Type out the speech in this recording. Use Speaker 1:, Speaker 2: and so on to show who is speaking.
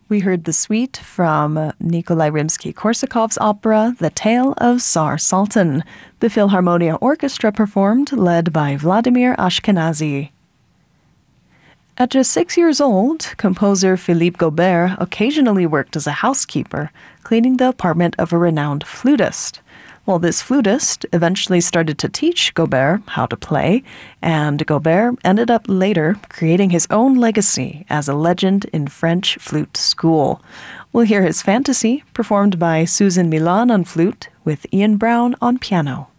Speaker 1: We heard the suite from Nikolai Rimsky-Korsakov's opera The Tale of Tsar Sultan. The Philharmonia Orchestra performed, led by Vladimir Ashkenazy. At just 6 years old, composer Philippe Gobert occasionally worked as a housekeeper, cleaning the apartment of a renowned flutist. Well, this flutist eventually started to teach Gobert how to play, and Gobert ended up later creating his own legacy as a legend in French flute school. We'll hear his Fantasy, performed by Susan Milan on flute, with Ian Brown on piano.